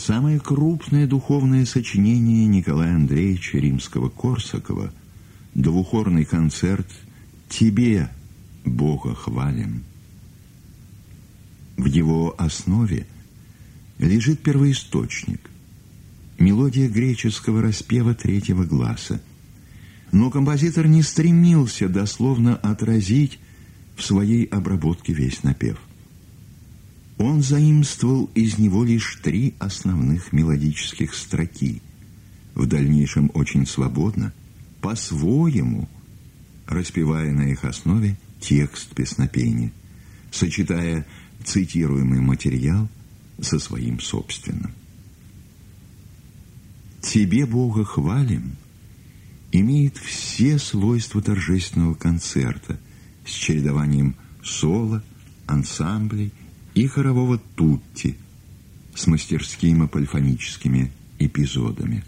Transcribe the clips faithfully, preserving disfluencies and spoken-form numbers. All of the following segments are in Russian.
Самое крупное духовное сочинение Николая Андреевича Римского-Корсакова – двухорный концерт «Тебе, Бога, хвалим». В его основе лежит первоисточник – мелодия греческого распева третьего гласа. Но композитор не стремился дословно отразить в своей обработке весь напев. Он заимствовал из него лишь три основных мелодических строки, в дальнейшем очень свободно, по-своему, распевая на их основе текст песнопения, сочетая цитируемый материал со своим собственным. «Тебе, Бога, хвалим» имеет все свойства торжественного концерта с чередованием соло, ансамблей и хорового тутти с мастерскими полифоническими эпизодами.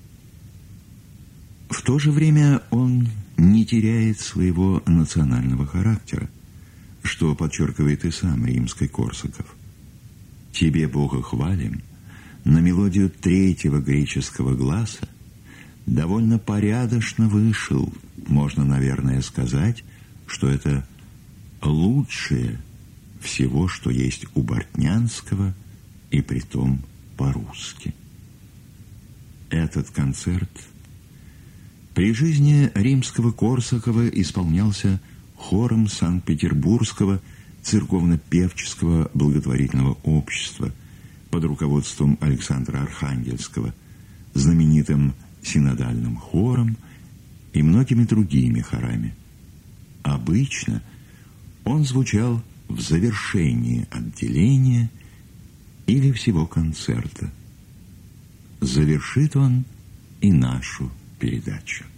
В то же время он не теряет своего национального характера, что подчеркивает и сам Римский-Корсаков. «Тебе, Бога, хвалим» на мелодию третьего греческого гласа довольно порядочно вышел. Можно, наверное, сказать, что это лучшее всего, что есть у Бортнянского, и притом по-русски. Этот концерт при жизни Римского-Корсакова исполнялся хором Санкт-Петербургского церковно-певческого благотворительного общества под руководством Александра Архангельского, знаменитым синодальным хором и многими другими хорами. Обычно он звучал в завершении отделения или всего концерта. Завершит он и нашу передачу.